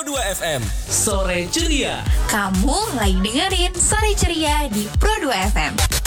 Pro2 FM. Sore Ceria. Kamu lagi dengerin Sore Ceria di Pro2 FM.